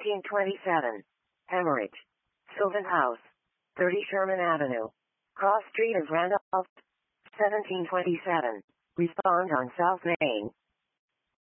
1727. Hemorrhage. Sylvan House. 30 Sherman Avenue. Cross Street of Randolph. 1727. Respond on South Main.